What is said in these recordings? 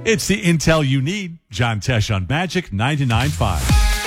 It's the intel you need. John Tesh on Magic 99.5.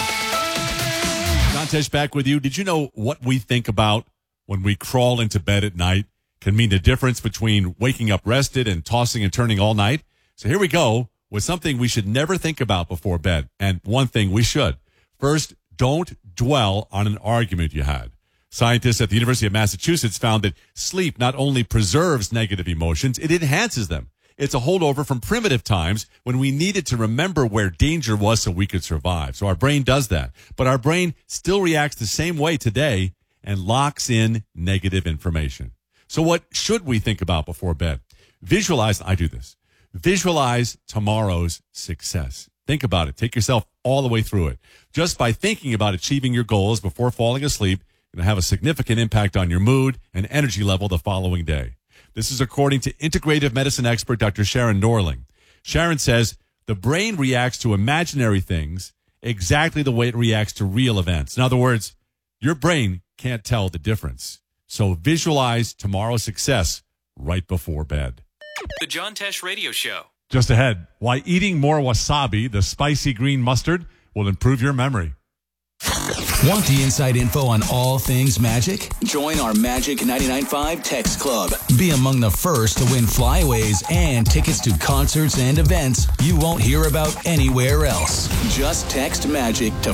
John Tesh back with you. Did you know what we think about when we crawl into bed at night can mean the difference between waking up rested and tossing and turning all night? So here we go with something we should never think about before bed. And one thing we should. First, don't dwell on an argument you had. Scientists at the University of Massachusetts found that sleep not only preserves negative emotions, it enhances them. It's a holdover from primitive times when we needed to remember where danger was so we could survive. So our brain does that. But our brain still reacts the same way today and locks in negative information. So what should we think about before bed? I do this. Visualize tomorrow's success. Think about it. Take yourself all the way through it. Just by thinking about achieving your goals before falling asleep, it's going to have a significant impact on your mood and energy level the following day. This is according to integrative medicine expert Dr. Sharon Norling. Sharon says the brain reacts to imaginary things exactly the way it reacts to real events. In other words, your brain can't tell the difference. So visualize tomorrow's success right before bed. The John Tesh Radio Show. Just ahead, why eating more wasabi, the spicy green mustard, will improve your memory. Want the inside info on all things Magic? Join our Magic 99.5 Text Club. Be among the first to win flyaways and tickets to concerts and events you won't hear about anywhere else. Just text Magic to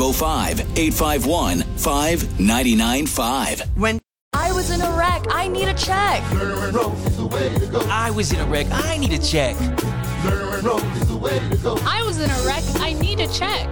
505-851-5995. When I was in a wreck, I need a check. I was in a wreck. I need a check. I was in a wreck. I need a check.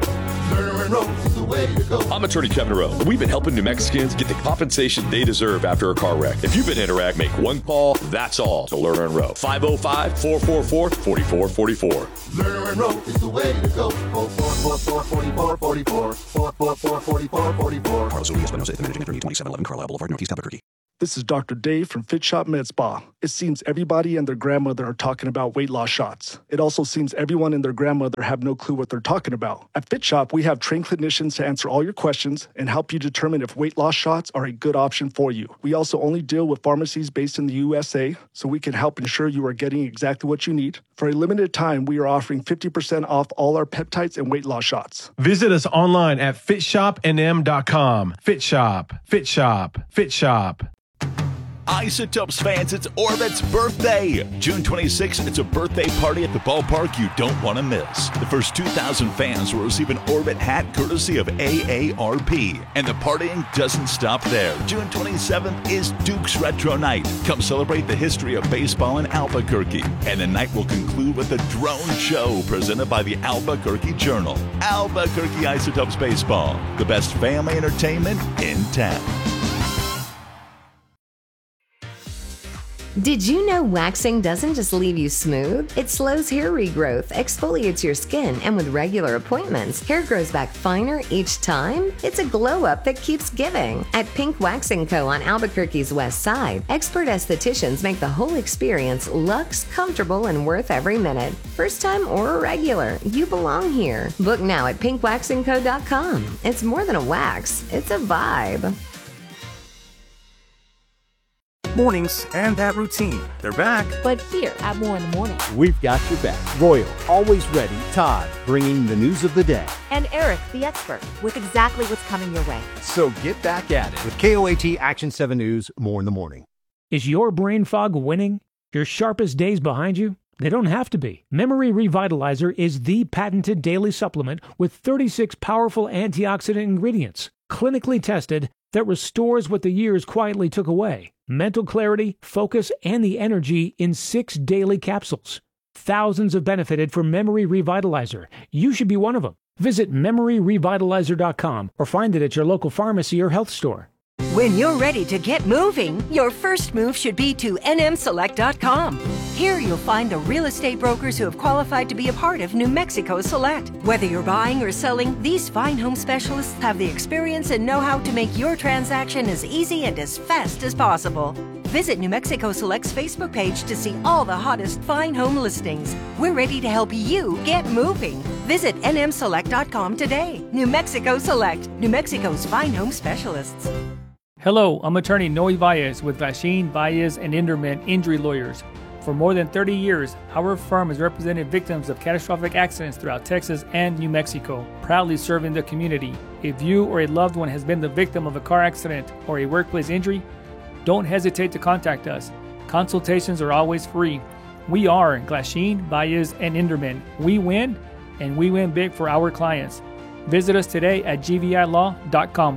I'm attorney Kevin Rowe, and we've been helping New Mexicans get the compensation they deserve after a car wreck. If you've been in a wreck, make one call, that's all, to Lerner and Rowe. 505-444-4444. Lerner and Rowe is the way to go. 444-4444. 444-4444. Carlos Urias, Espinosa, managing attorney, 2711 Carlisle Boulevard, Northeast Albuquerque. This is Dr. Dave from Fit Shop Med Spa. It seems everybody and their grandmother are talking about weight loss shots. It also seems everyone and their grandmother have no clue what they're talking about. At Fit Shop, we have trained clinicians to answer all your questions and help you determine if weight loss shots are a good option for you. We also only deal with pharmacies based in the USA, so we can help ensure you are getting exactly what you need. For a limited time, we are offering 50% off all our peptides and weight loss shots. Visit us online at fitshopnm.com. Fit Shop, Fit Shop, Fit Shop. Isotopes fans, it's Orbit's birthday. June 26th, it's a birthday party at the ballpark you don't want to miss. The first 2,000 fans will receive an Orbit hat courtesy of AARP. And the partying doesn't stop there. June 27th is Duke's Retro Night. Come celebrate the history of baseball in Albuquerque. And the night will conclude with a drone show presented by the Albuquerque Journal. Albuquerque Isotopes Baseball, the best family entertainment in town. Did you know waxing doesn't just leave you smooth? It slows hair regrowth, exfoliates your skin, and with regular appointments, hair grows back finer each time? It's a glow-up that keeps giving. At Pink Waxing Co. on Albuquerque's west side, expert estheticians make the whole experience luxe, comfortable, and worth every minute. First time or a regular, you belong here. Book now at pinkwaxingco.com. It's more than a wax, it's a vibe. Mornings and that routine. They're back. But here at More in the Morning, we've got your back. Royal, always ready. Todd, bringing the news of the day. And Eric, the expert, with exactly what's coming your way. So get back at it with KOAT Action 7 News, More in the Morning. Is your brain fog winning? Your sharpest days behind you? They don't have to be. Memory Revitalizer is the patented daily supplement with 36 powerful antioxidant ingredients, clinically tested, that restores what the years quietly took away. Mental clarity, focus, and the energy in 6 daily capsules. Thousands have benefited from Memory Revitalizer. You should be one of them. Visit memoryrevitalizer.com or find it at your local pharmacy or health store. When you're ready to get moving, your first move should be to nmselect.com. Here you'll find the real estate brokers who have qualified to be a part of New Mexico Select. Whether you're buying or selling, these fine home specialists have the experience and know-how to make your transaction as easy and as fast as possible. Visit New Mexico Select's Facebook page to see all the hottest fine home listings. We're ready to help you get moving. Visit nmselect.com today. New Mexico Select, New Mexico's fine home specialists. Hello, I'm attorney Noe Valles with Vachine, Valles, and Inderman Injury Lawyers. For more than 30 years, our firm has represented victims of catastrophic accidents throughout Texas and New Mexico, proudly serving the community. If you or a loved one has been the victim of a car accident or a workplace injury, don't hesitate to contact us. Consultations are always free. We are Glasheen, Baez, and Inderman. We win, and we win big for our clients. Visit us today at gvilaw.com.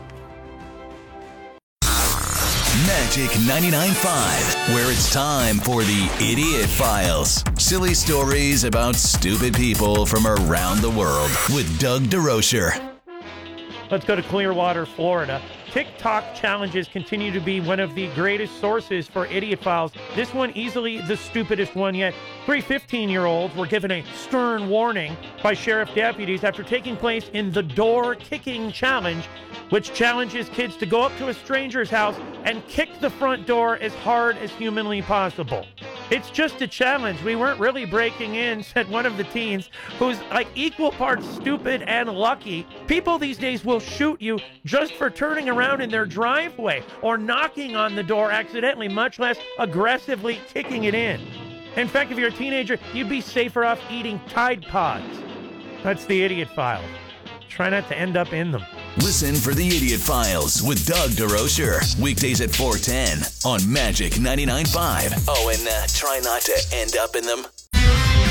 Magic 99.5, where it's time for the Idiot Files. Silly stories about stupid people from around the world with Doug DeRocher. Let's go to Clearwater, Florida. TikTok challenges continue to be one of the greatest sources for Idiot Files. This one easily the stupidest one yet. 3 15-year-olds were given a stern warning by sheriff deputies after taking place in the door kicking challenge, which challenges kids to go up to a stranger's house and kick the front door as hard as humanly possible. It's just a challenge. We weren't really breaking in, said one of the teens, who's like equal parts stupid and lucky. People these days will shoot you just for turning around in their driveway or knocking on the door accidentally, much less aggressively kicking it in. In fact, if you're a teenager, you'd be safer off eating Tide Pods. That's the Idiot Files. Try not to end up in them. Listen for the Idiot Files with Doug DeRocher. Weekdays at 4:10 on Magic 99.5. Oh, and try not to end up in them.